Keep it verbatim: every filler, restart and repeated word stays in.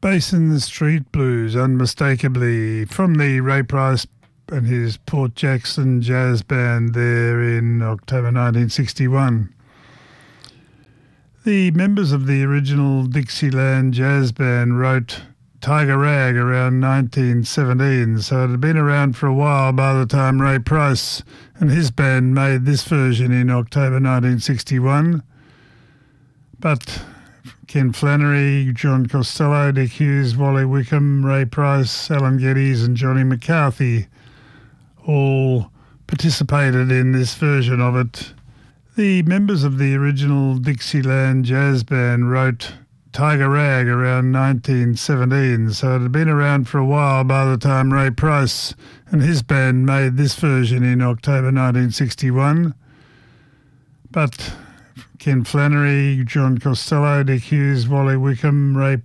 Basin Street Blues, unmistakably, from the Ray Price and his Port Jackson Jazz Band there in October nineteen sixty-one. The members of the original Dixieland Jazz Band wrote Tiger Rag around nineteen seventeen, so it had been around for a while by the time Ray Price and his band made this version in October nineteen sixty-one. But Ken Flannery, John Costello, Dick Hughes, Wally Wickham, Ray Price, Alan Geddes and Johnny McCarthy all participated in this version of it. The members of the original Dixieland Jazz Band wrote Tiger Rag around nineteen seventeen, so it had been around for a while by the time Ray Price and his band made this version in October nineteen sixty-one. But Ken Flannery, John Costello, Dick Hughes, Wally Wickham, Ray